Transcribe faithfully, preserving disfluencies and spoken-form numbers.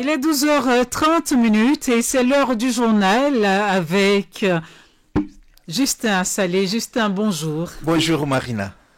Il est douze heures trente minutes et c'est l'heure du journal avec Justin Salé. Justin, bonjour. Bonjour Marina.